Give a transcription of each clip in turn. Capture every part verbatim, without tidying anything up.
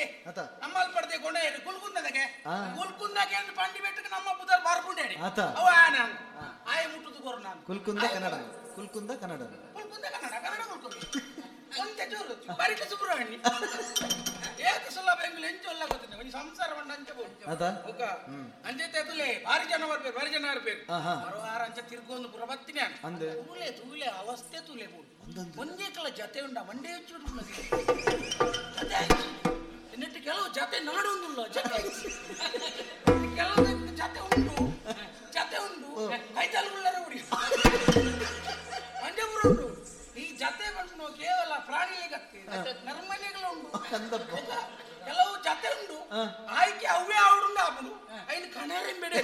ಪಡ್ದೆ ನಮ್ಮಲ್ಲಿ ಪಡ್ದೆ ಕೊಂಡ ಕುಲ್ಕುಂದಗೆ ಕುಲ್ಕುಂದಗೆ ಅಂತ ಪಂಡಿ ಬೆಟ್ಟಕ್ಕೆ ನಮ್ಮ ಬುಧರ್ ಬಾರ್ಕೊಂಡೆ ಅವ ನಾನು ಆಯ ಮುಟ್ಟುದು ಕೊರ ನಾನು ಕುಲ್ಕುಂದ ಕನ್ನಡ ಕುಲ್ಕುಂದ ಕನ್ನಡ ಕುಲ್ಕುಂದ ಕನ್ನಡ ಕನ್ನಡ ಕುಲ್ಕುಂದ ಒಂದೇ ಜೋರು ಬರಿಕ ಸುಬ್ರಹ್ಮಣ್ಯ ಏಕ ಸುಲಭ ಎಂಗ್ಲು ಎಂಚೊಲ್ಲ ಗೊತ್ತಿಲ್ಲ ಒಂದು ಸಂಸಾರ ಮಂಡ ಅಂಚಬಹುದು ಅದಾ ಓಕ ಅಂಚೆ ತೆದುಲೆ ಭಾರಿ ಜನ ಬರ್ಬೇಕು ಭಾರಿ ಜನ ಇರ್ಬೇಕು ಮರೋ ಆರ ಅಂಚ ತಿರ್ಗೊಂದು ಪುರ ಬತ್ತಿನ ಅಂದೆ ತೂಲೆ ತೂಲೆ ಅವಸ್ಥೆ ತೂಲೆ ಬೋದು ಒಂದೇ ಕಲ ಜತೆ ಉಂಡ ಮಂಡೇ ಹೆಚ್ಚು ಜತೆ എന്നിട്ട് ಕೆಲವು ಜತೆ ನಾಡೊಂದುಲ್ಲ ಜತೆ ಕೆಲವು ಜತೆ ಉಂಟು ಜತೆ ಉಂಟು ಕೈತಲುಳ್ಳರ ಉಡಿ ಮಂಜೆ ಪುರ ಉಂಟು ಈ ಜತೆ ಬಂದು ಕೇವಲ ಪ್ರಾಣಿಗಳಿಗತ್ತೆ ನರ್ಮನೆಗಳು ಉಂಟು ಕೆಲವು ಜತೆ ಉಂಟು ಆಯ್ಕೆ ಅವೇ ಅವಡುಂಡ ಆಪುದು ಐನು ಕಣರೆ ಬೇಡ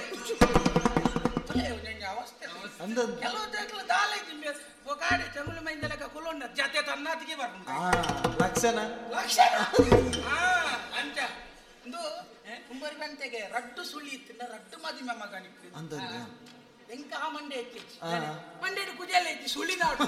ಅವಸ್ಥೆ ಕೆಲವು ಜಗಳ ದಾಲ ಗಾಡಿ ಚಂಗುಲು ಮೈಂದಲಕ ಕುಲೊಂಡ ಜತೆ ತನ್ನಾತಿಗೆ ಬರ್ಕೊಂಡು ಲಕ್ಷಣ ಲಕ್ಷಣ ಹಾ ಅಂಚ ಒಂದು ಕುಂಬರಿ ಬಂತೆಗೆ ರಡ್ಡು ಸುಳಿ ಇತ್ತಿನ ರಡ್ಡು ಮದಿಮೆ ಮಗನಿಕ್ಕೆ ಅಂದಲ್ಲ ಎಂಕ ಆ ಮಂಡೆ ಎತ್ತಿ ಮಂಡೆ ಕುಜೆಲ್ಲ ಎತ್ತಿ ಸುಳಿ ನಾಡು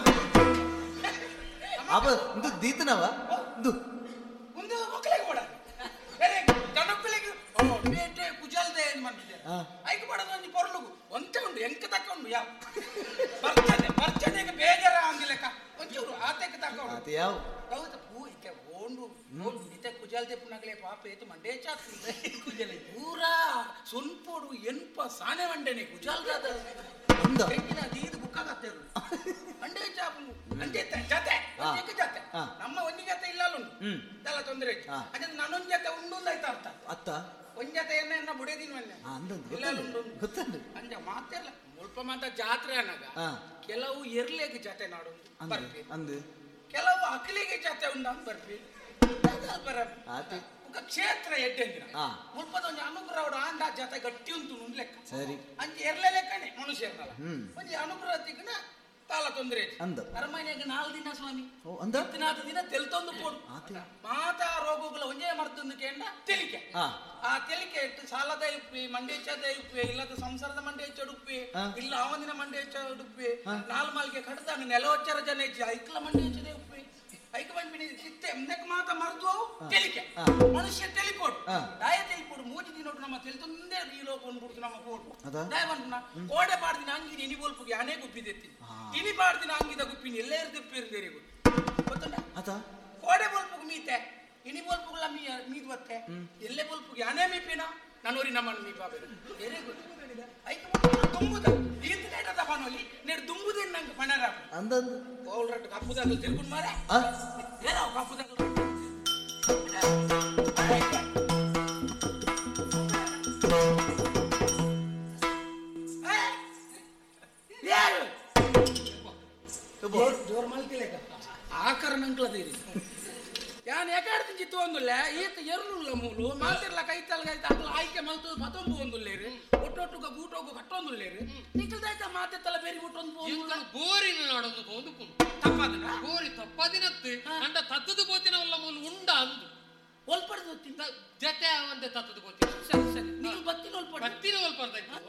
ಅವ ಇದು ದೀತನವ ಇದು ಒಂದು ಮಕ್ಕಳಿಗೆ ಕೊಡ ಬೇರೆ ಜನಕ್ಕಳಿಗೆ ಓ ಬೇಟೆ ಕುಜಲ್ದೆ ಏನು ಮಾಡ್ತಿದ್ದೆ ಐಕೆ ಮಾಡೋದು ಒಂದು ಪೊರ್ಲುಗು ಒಂತೆ ಉಂಟು ಎಂಕ ತಕ್ಕೊಂಡು ಯಾವ ಬರ್ತಾನೆ ಬರ್ತಾನೆಗೆ ಬೇಜಾರ ಅಂದಿಲ್ಲಕ್ಕ ಒಂಚೂರು ಆತಕ್ಕೆ ತಕೊಂಡು ಆತ ಯಾವ ಹೌದು ಹೂ ಇತ್ತೆ ಓಂಡು ಓಂಡು ಇತ್ತೆ ಕುಜಲ್ದೆ ಪುನಗಲೇ ಪಾಪ ಏತು ಮಂಡೇ ಚಾಕ್ತಿದ್ದೆ ಕುಜಲೆ ಪೂರಾ ಸೊನ್ಪೋಡು ಎನ್ಪ ಸಾನೆ ಮಂಡೆನೆ ಕುಜಲ್ಗಾದ ಅಂದ ಹೆಂಗಿನ ದೀದು ಬುಕ್ಕಾಗತ್ತೇರು ಮಂಡೇ ಚಾಪು ಅಂಜೆ ಜತೆ ಒಂಜೆಕ್ಕೆ ಜತೆ ನಮ್ಮ ಒಂಜಿ ಜತೆ ಇಲ್ಲ ಉಂಟು ಇದೆಲ್ಲ ತೊಂದರೆ ಅದೇ ನಾನೊಂದು ಜತೆ ಉಂಡು ಆಯ್ತಾ ಅರ್ಥ ಅತ್ತ ಒಂಜ್ ಜತೆ ಎನ್ನ ಎನ್ನ ಬುಡೇದಿನ ಮೊನ್ನೆ ಗೊತ್ತಂಡು ಅಂಜ ಮಾತೆಲ್ಲ ಮುಲ್ಪ ಮಾತ ಜಾತ್ರೆ ಅನ್ನಗ ಕೆಲವು ಎರ್ಲೆಗೆ ಜತೆ ನಾಡು ಬರ್ಪಿ ಅಂದು ಕೆಲವು ಅಕಲಿಗೆ ಜತೆ ಉಂಡ ಬರ್ಪಿ ಬರ ಕ್ಷೇತ್ರ ಎಡ್ಡೆಂದಿನ ಮುಲ್ಪದ ಒಂದು ಅನುಗ್ರಹ ಆಂಡ ಜತೆ ಗಟ್ಟಿ ಉಂಟು ಲೆಕ್ಕ ಸರಿ ಅಂಚೆ ಎರ್ಲೆ ಲೆಕ್ಕನೆ ಮನುಷ್ಯರ್ನಲ್ಲ ಒಂಜಿ ಅನುಗ್ರಹ ತಿಕ್ಕನ ತಾಲ ತೊಂದರೆ ಅರಮನೆಗೆ ನಾಲ್ಕು ದಿನ ಸ್ವಾಮಿ ಹದಿನಾಲ್ಕು ದಿನ ತೆಲ್ತೊಂದು ಪೋಡು ಮಾತಾ ರೋಗಗಳ ಒಂಜೇ ಮರ್ತೊಂದು ಕೇಂದ್ರ ತೆಲಿಕೆ ಆ ತೆಲಿಕೆ ಇಟ್ಟು ಸಾಲದ ಉಪ್ಪಿ ಮಂಡೆ ಹೆಚ್ಚದ ಉಪ್ಪಿ ಇಲ್ಲದ ಸಂಸಾರದ ಮಂಡೆ ಹೆಚ್ಚ ಉಪ್ಪಿ ಇಲ್ಲ ಅವನಿನ ಮಂಡೆ ಹೆಚ್ಚ ಉಪ್ಪಿ ನಾಲ್ ಮಾಲ್ಗೆ ಕಡ್ದಾನ ನೆಲವಚ್ಚರ ಜನ ಹೆಚ್ಚಿ ಐಕ್ಲ ಮಂಡೆ ಹೆಚ್ಚದೆ ಉಪ್ಪಿ ಐಕ ಬಂದ್ಬಿಡಿ ಸಿತ್ತೆ ಎಂದಕ್ಕೆ ಮಾತ ಮರ್ದು ತೆಲಿಕೆ ಮನುಷ್ಯ ತೆಲಿಕೋಡು ದಾಯ ತೆಲಿಕೋಡು ಮೂಜಿ ದಿನ ನಮ್ಮ ತೆಲ್ತೊಂದೇ ಈ ಲೋಕ ಬಂದ್ಬಿಡ್ತು ನಮ್ಮ ಕೋಡು ದಾಯ ಬಂದ ಕೋಡೆ ಪಾಡ್ದಿನ ಅಂಗಿ ಇನಿ ಬೋಲ್ಪುಗೆ ಅನೇ ಗುಪ್ಪಿದೆತ್ತೀನಿ ಇನಿ ಪಾಡ್ದಿನ ಅಂಗಿದ ಗುಪ್ಪಿನ ಎಲ್ಲೇ ಇರ್ದಿಪ್ಪಿರ್ದೇರಿ ಗೊತ್ತ ಕೋಡೆ ಬೋಲ್ಪುಗೆ ಮೀತೆ ಇನಿ ಬೋಲ್ಪುಗಳ ಮೀ ಮೀದ್ ಬತ್ತೆ ಎಲ್ಲೇ ಬೋಲ್ಪುಗೆ ಅನೇ ಮೀಪಿನ ನನ್ನೂರಿ ನಮ್ಮನ್ನು ಮೀ ಬಾಬೆ ಬೇರೆ ಗೊತ್ತಿಲ್ಲ ಐಕ ತುಂಬುದ ಈತ ನೆಡದ ಪನೋಲಿ ನೆಡ್ ತುಂಬುದೇ ನಂಗೆ ಪಣರ ಅಂದಂದು ಓಲ್ರಟ್ ಕಪ್ಪುದಾಗ ತಿರ್ಕೊಂಡು ಮಾರೆ ಏನೋ ಕಪ್ಪುದಾಗ ಜೋರ್ ಮಲ್ತಿಲೇಕ ಆಕರ ನಂಕ್ಲದೇರಿ ಯಾನ್ ಯಾಕಾಡ್ತೀನಿ ಚಿತ್ತು ಒಂದುಲ್ಲ ಈತ ಎರ್ನುಲ್ಲ ಮೂಲು ಮಾತಿರ್ಲ ಕೈತಲ್ಗೈತ ಅಕ್ಲ ಆಯ್ಕೆ ಮಲ್ತು ಮತ್ತೊಂದು ಒಂದುಲ್ಲೇರಿ ಒಟ್ಟೊಟ್ಟುಗ ಗೂಟೋಗು ಕಟ್ಟೊಂದುಲ್ಲೇರಿ ನಿಖಲ್ದಾಯ್ತ ಮಾತೆತ್ತಲ್ಲ ಬೇರೆ ಬಿಟ್ಟೊಂದು ಬೋರಿನ ನಾಡೊಂದು ಬೋದುಕುಂಡು ತಪ್ಪದನ ಬೋರಿ ತಪ್ಪದಿನತ್ತು ಅಂಡ ತತ್ತದು ಬೋತಿನ ಉಲ್ಲ ಮೂಲು ಉಂಡ ಅಂದು ಒಲ್ಪಡ್ದು ಜತೆ ಅವಂದೆ ತತ್ತದು ಬೋತಿನ ಸರಿ ಸರಿ ನೀವು ಬತ್ತಿನ ಒಲ್ಪಡ ಬತ್ತಿನ ಒಲ್ಪಡ್ದ